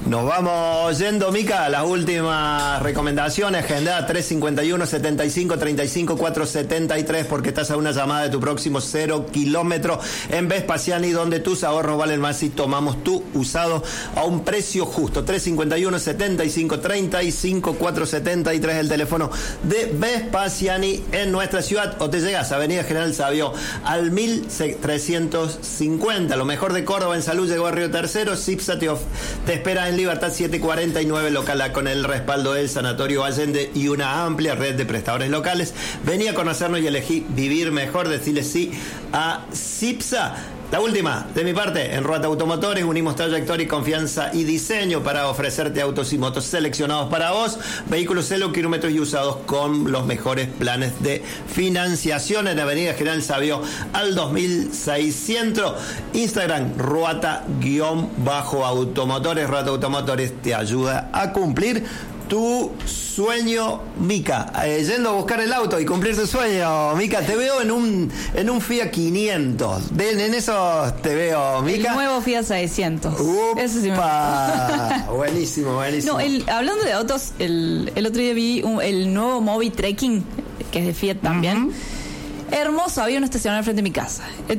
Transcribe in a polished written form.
Nos vamos yendo, Mica, a las últimas recomendaciones. Agenda 351 75 35 473, porque estás a una llamada de tu próximo 0 kilómetro en Vespasiani, donde tus ahorros valen más si tomamos tu usado a un precio justo. 351 75 35 473, el teléfono de Vespasiani en nuestra ciudad. O te llegas a Avenida General Sabio al 1350. Lo mejor de Córdoba en salud llegó a Río Tercero. CIPSA te espera en Libertad 749, local A, con el respaldo del Sanatorio Allende y una amplia red de prestadores locales. Vení a conocernos y elegí vivir mejor. Decirle sí a CIPSA. La última, de mi parte, en Ruata Automotores unimos trayectoria y confianza y diseño para ofrecerte autos y motos seleccionados para vos, vehículos 0 kilómetros y usados con los mejores planes de financiación en Avenida General Sabio al 2600. Instagram, Ruata-Automotores. Ruata Automotores te ayuda a cumplir tu sueño, Mica. Yendo a buscar el auto y cumplir tu sueño, Mica. Te veo en un Fiat 500. En eso te veo, Mica. El nuevo Fiat 600. Eso sí me buenísimo, buenísimo. No, hablando de autos, el otro día vi el nuevo Mobi Trekking, que es de Fiat también. Hermoso, había un estacionado al frente de mi casa.